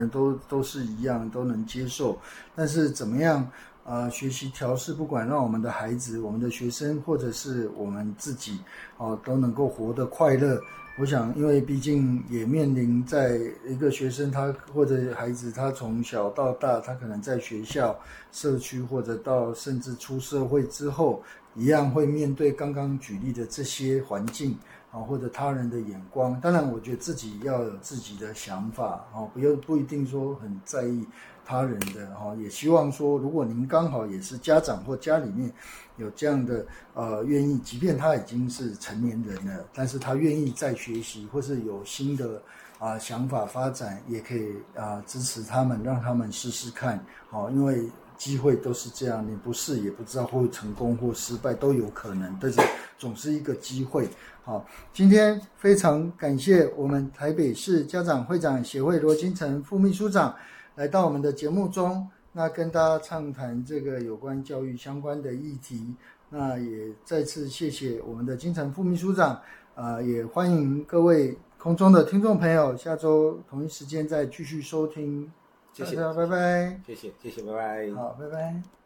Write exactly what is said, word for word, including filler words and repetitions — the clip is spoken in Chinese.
都都是一样，都能接受。但是怎么样呃学习调试，不管让我们的孩子、我们的学生，或者是我们自己哦、呃，都能够活得快乐。我想，因为毕竟也面临在一个学生他或者孩子，他从小到大，他可能在学校、社区或者到甚至出社会之后，一样会面对刚刚举例的这些环境啊，或者他人的眼光。当然，我觉得自己要有自己的想法啊，不要不一定说很在意他人的哈，也希望说，如果您刚好也是家长或家里面有这样的呃愿意，即便他已经是成年人了，但是他愿意再学习，或是有新的啊、呃、想法发展，也可以啊、呃、支持他们，让他们试试看，好、哦，因为机会都是这样，你不试也不知道会成功或失败都有可能，但是总是一个机会。好，今天非常感谢我们台北市家长会长协会罗金城副秘书长来到我们的节目中，那跟大家畅谈这个有关教育相关的议题。那也再次谢谢我们的金城副秘书长，呃，也欢迎各位空中的听众朋友下周同一时间再继续收听。 谢谢， 大家拜拜。 谢谢，谢谢，拜拜。 好，拜拜。